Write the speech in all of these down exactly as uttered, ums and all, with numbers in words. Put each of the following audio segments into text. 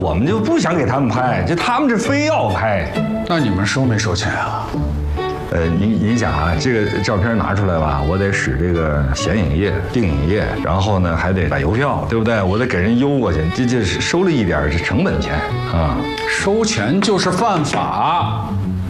我们就不想给他们拍，就他们这非要拍。 那你们收没收钱啊？ 呃，你你想啊，这个照片拿出来吧，我得使这个显影液、定影液，然后呢还得打邮票，对不对？我得给人邮过去，这这是收了一点是成本钱啊。 收钱就是犯法。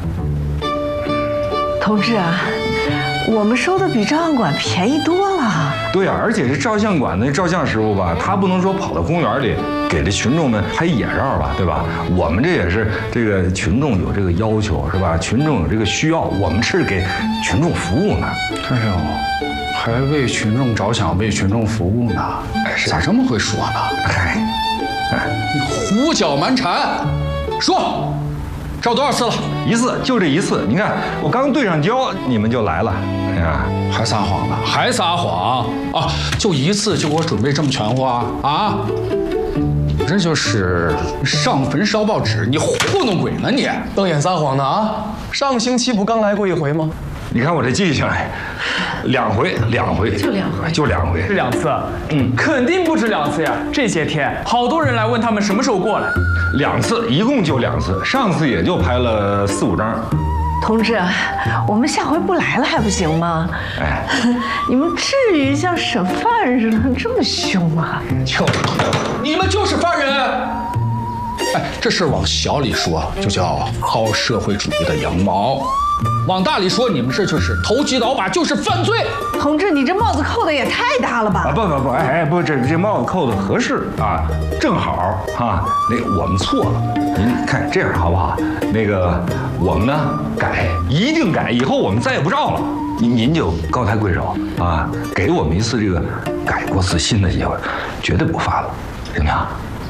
同志啊，我们收的比照相馆便宜多了。 对啊，而且这照相馆的照相师傅吧，他不能说跑到公园里给这群众们拍野照吧，对吧？我们这也是这个群众有这个要求，是吧？群众有这个需要，我们是给群众服务呢。 哎呦，还为群众着想，为群众服务呢？ 哎，是咋这么会说呢？ 嗨，哎， 你胡搅蛮缠，说，照多少次了？ 一次，就这一次。你看，我刚对上焦，你们就来了。哎呀， 还撒谎呢？还撒谎啊！就一次就给我准备这么全乎啊？啊！你这就是上坟烧报纸，你糊弄鬼呢你！ 瞪眼撒谎呢啊！上个星期不刚来过一回吗？ 你看我这记性，两回，两回， 就两回， 就两回， 是两次，嗯，肯定不止两次呀。这些天好多人来问他们什么时候过来， 两次，一共就两次，上次也就拍了四五张。 同志，我们下回不来了还不行吗？ 哎， 你们至于像审犯似的这么凶吗？ 就你们就是犯人！哎，这事儿往小里说就叫薅社会主义的羊毛，往大里说你们这就是投机倒把，就是犯罪。 同志，你这帽子扣的也太大了吧？ 啊不不不，哎哎不，这这帽子扣的合适啊，正好啊。那个我们错了，您看这样好不好？那个我们呢改，一定改，以后我们再也不照了。您您就高抬贵手啊，给我们一次这个改过自新的机会，绝对不发了，行不行？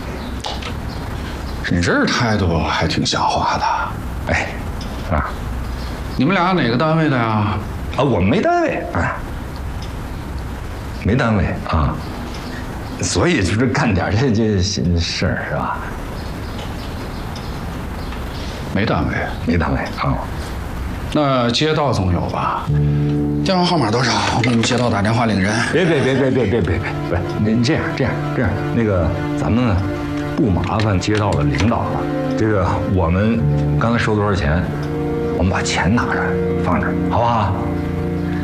你这态度还挺像话的。 哎，啊你们俩哪个单位的呀？ 啊，我们没单位啊，没单位啊，所以就是干点这这事儿是吧？ 没单位， 没单位啊。 那街道总有吧？电话号码多少？我给你们街道打电话领人。 别别别别别别别别！您这样这样这样，那个咱们呢，不麻烦街道的领导了。这个我们刚才收多少钱，我们把钱拿出来放这儿，好不好？